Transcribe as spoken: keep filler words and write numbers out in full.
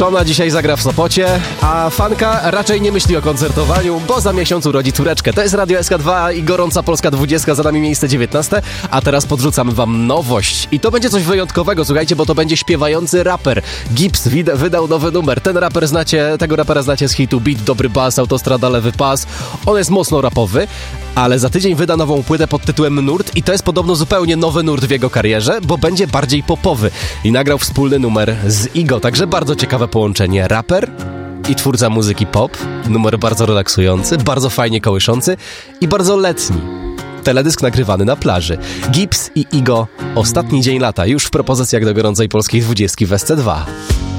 Szona dzisiaj zagra w Sopocie, a fanka raczej nie myśli o koncertowaniu, bo za miesiąc urodzi córeczkę. To jest Radio S K dwa i gorąca Polska dwudziestka, za nami miejsce dziewiętnaste, a teraz podrzucamy wam nowość. I to będzie coś wyjątkowego, słuchajcie, bo to będzie śpiewający raper. Gibbs wid- wydał nowy numer. Ten raper znacie, tego rapera znacie z hitu Beat, dobry bas, autostrada, lewy pas. On jest mocno rapowy, ale za tydzień wyda nową płytę pod tytułem Nurt i to jest podobno zupełnie nowy nurt w jego karierze, bo będzie bardziej popowy. I nagrał wspólny numer z Igo, także bardzo ciekawe połączenie. Raper i twórca muzyki pop. Numer bardzo relaksujący, bardzo fajnie kołyszący i bardzo letni. Teledysk nagrywany na plaży. Gibbs i Igo. Ostatni dzień lata, już w propozycjach do gorącej polskiej dwudziestki w S C dwa.